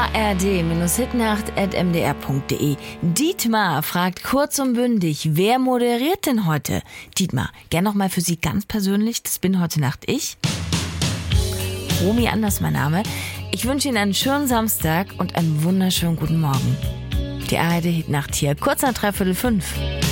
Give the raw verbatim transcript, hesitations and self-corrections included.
a r d Hitnacht at m d r punkt d e. Dietmar fragt kurz und bündig, wer moderiert denn heute? Dietmar, gern nochmal für Sie ganz persönlich, das bin heute Nacht ich. Romy Anders mein Name. Ich wünsche Ihnen einen schönen Samstag und einen wunderschönen guten Morgen. Die A R D Hitnacht hier, kurz nach dreiviertel fünf.